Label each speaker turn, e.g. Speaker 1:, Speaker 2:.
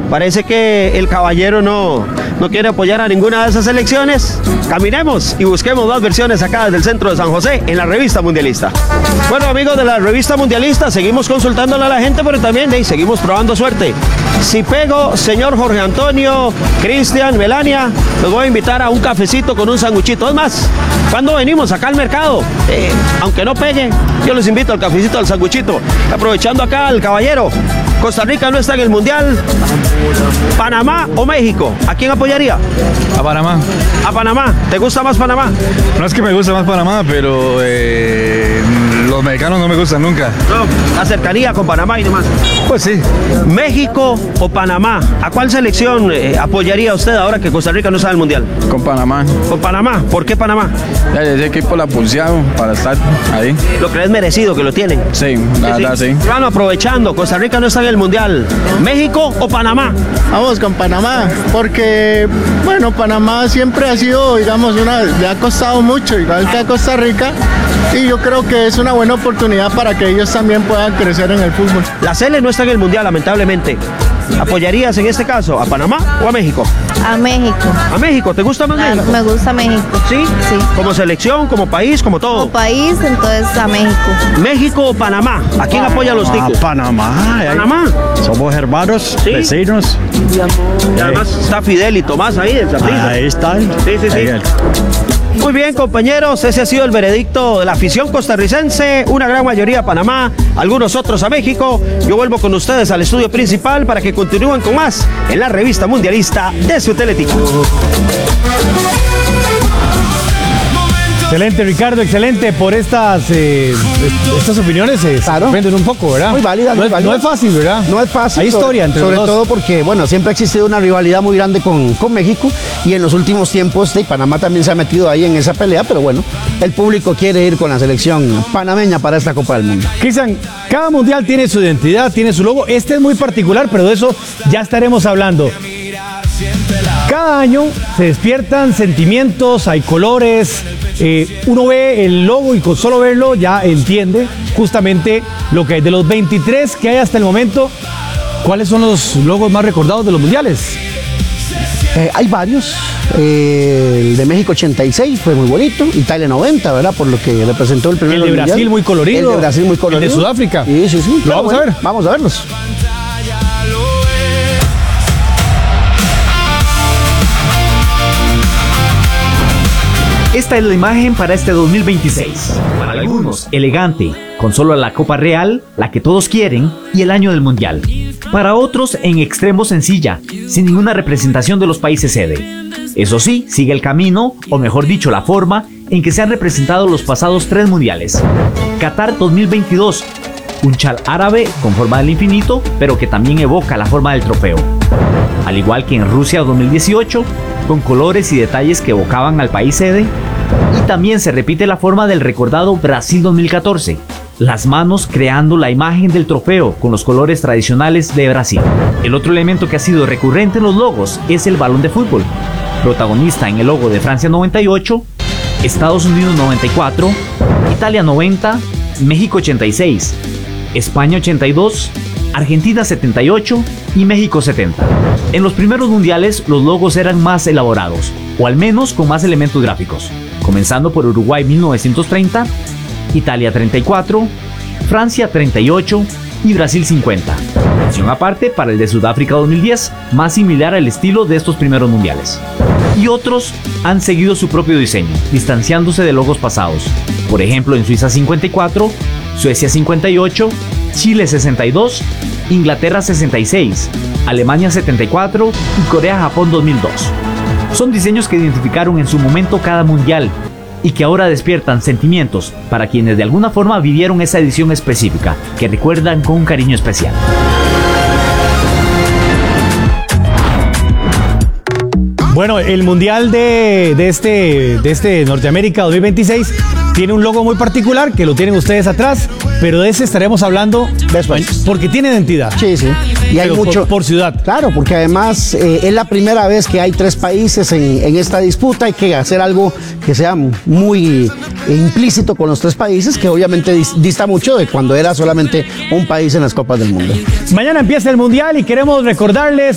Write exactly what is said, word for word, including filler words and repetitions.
Speaker 1: Parece que el caballero no, no quiere apoyar a ninguna de esas elecciones. Caminemos y busquemos más versiones acá desde el centro de San José en la revista mundialista. Bueno, amigos de la revista mundialista, seguimos consultándole a la gente, pero también hey, seguimos probando suerte. Si pego, señor Jorge Antonio, Cristian, Melania, los voy a invitar a un cafecito con un sanguchito. Es más, cuando venimos acá al mercado, eh, aunque no pegue, yo les invito al cafecito, al sanguchito. Aprovechando acá al caballero, Costa Rica no está en el Mundial. ¿Panamá o México? ¿A quién apoyaría?
Speaker 2: A Panamá.
Speaker 1: ¿A Panamá? ¿Te gusta más Panamá?
Speaker 2: No es que me guste más Panamá, pero eh, los mexicanos no me gustan nunca.
Speaker 1: No, la cercanía con Panamá y demás.
Speaker 2: Pues sí.
Speaker 1: ¿México o Panamá? ¿A cuál selección eh, apoyaría usted ahora que Costa Rica no está en el Mundial?
Speaker 2: Con Panamá.
Speaker 1: ¿Con Panamá? ¿Por qué Panamá?
Speaker 2: Ya, ese equipo la pulseado para estar ahí.
Speaker 1: ¿Lo crees merecido que lo tienen?
Speaker 2: Sí, la verdad sí.
Speaker 1: sí. Bueno, aprovechando, Costa Rica no está en el Mundial. ¿México o Panamá?
Speaker 3: Vamos con Panamá, porque, bueno, Panamá siempre ha sido, digamos, una, le ha costado mucho, igual que a Costa Rica, y yo creo que es una buena oportunidad para que ellos también puedan crecer en el fútbol.
Speaker 1: La Sele no está en el Mundial, lamentablemente. ¿Apoyarías en este caso a Panamá o a México?
Speaker 4: A México.
Speaker 1: ¿A México? ¿Te gusta más
Speaker 4: Claro,
Speaker 1: México?
Speaker 4: me gusta México.
Speaker 1: ¿Sí?
Speaker 4: Sí.
Speaker 1: ¿Como selección, como país, como todo?
Speaker 4: Como país, entonces a México.
Speaker 1: ¿México o Panamá? ¿A quién apoya a los ticos?
Speaker 5: Panamá.
Speaker 1: ¿Panamá?
Speaker 5: Somos hermanos,
Speaker 1: ¿Sí?
Speaker 5: vecinos.
Speaker 1: Y además está Fidel y Tomás ahí en Saprissa.
Speaker 5: Ahí están.
Speaker 1: Sí, sí, sí.
Speaker 5: Ahí.
Speaker 1: Muy bien, compañeros, ese ha sido el veredicto de la afición costarricense, una gran mayoría a Panamá, algunos otros a México. Yo vuelvo con ustedes al estudio principal para que continúen con más en la revista mundialista de su Teletica.
Speaker 6: Excelente, Ricardo, excelente por estas eh, estas opiniones. Se
Speaker 7: Claro.
Speaker 6: sorprenden un poco, ¿verdad?
Speaker 7: Muy válida,
Speaker 6: no,
Speaker 7: muy
Speaker 6: es,
Speaker 7: válida.
Speaker 6: no es fácil, ¿verdad?
Speaker 7: No es fácil.
Speaker 6: Hay historia entre
Speaker 7: sobre,
Speaker 6: los
Speaker 7: sobre
Speaker 6: dos.
Speaker 7: todo porque, bueno, siempre ha existido una rivalidad muy grande con, con México y en los últimos tiempos de Panamá también se ha metido ahí en esa pelea, pero bueno, el público quiere ir con la selección panameña para esta Copa del Mundo.
Speaker 6: Cristian, cada mundial tiene su identidad, tiene su logo. Este es muy particular, pero de eso ya estaremos hablando. Cada año se despiertan sentimientos, hay colores. Eh, uno ve el logo y con solo verlo ya entiende justamente lo que hay. De los veintitrés que hay hasta el momento, ¿cuáles son los logos más recordados de los mundiales?
Speaker 7: Eh, hay varios. Eh, el de México ochenta y seis fue muy bonito. Italia noventa, ¿verdad? Por lo que representó el primer
Speaker 6: El de
Speaker 7: mundial.
Speaker 6: Brasil muy colorido.
Speaker 7: El de Brasil muy colorido.
Speaker 6: El de Sudáfrica.
Speaker 7: Sí, sí, sí.
Speaker 6: ¿Lo vamos
Speaker 7: bueno,
Speaker 6: a ver?
Speaker 7: Vamos a verlos.
Speaker 8: Esta es la imagen para este dos mil veintiséis. Para algunos, elegante, con solo la Copa Real, la que todos quieren, y el año del Mundial. Para otros, en extremo sencilla, sin ninguna representación de los países sede. Eso sí, sigue el camino, o mejor dicho, la forma, en que se han representado los pasados tres Mundiales. Qatar dos mil veintidós, un chal árabe con forma del infinito, pero que también evoca la forma del trofeo. Al igual que en Rusia dos mil dieciocho, con colores y detalles que evocaban al país sede. Y también se repite la forma del recordado Brasil dos mil catorce, las manos creando la imagen del trofeo con los colores tradicionales de Brasil. El otro elemento que ha sido recurrente en los logos es el balón de fútbol, protagonista en el logo de Francia noventa y ocho, Estados Unidos noventa y cuatro, Italia noventa, México ochenta y seis, España ochenta y dos, Argentina setenta y ocho y México setenta. En los primeros mundiales los logos eran más elaborados, o al menos con más elementos gráficos, comenzando por Uruguay mil novecientos treinta, Italia treinta y cuatro, Francia treinta y ocho y Brasil cincuenta. Mención aparte para el de Sudáfrica dos mil diez, más similar al estilo de estos primeros mundiales. Y otros han seguido su propio diseño, distanciándose de logos pasados. Por ejemplo, en Suiza cincuenta y cuatro, Suecia cincuenta y ocho, Chile sesenta y dos, Inglaterra sesenta y seis, Alemania setenta y cuatro y Corea-Japón dos mil dos. Son diseños que identificaron en su momento cada mundial y que ahora despiertan sentimientos para quienes de alguna forma vivieron esa edición específica, que recuerdan con un cariño especial.
Speaker 6: Bueno, el mundial de, de, este, de este Norteamérica dos mil veintiséis tiene un logo muy particular que lo tienen ustedes atrás, pero de ese estaremos hablando después, porque tiene identidad.
Speaker 7: Sí, sí. Y hay
Speaker 6: pero
Speaker 7: mucho
Speaker 6: por, por ciudad.
Speaker 7: Claro, porque además eh, es la primera vez que hay tres países en, en esta disputa. Hay que hacer algo que sea muy eh, implícito con los tres países, que obviamente dis, dista mucho de cuando era solamente un país en las Copas del Mundo.
Speaker 6: Mañana empieza el mundial y queremos recordarles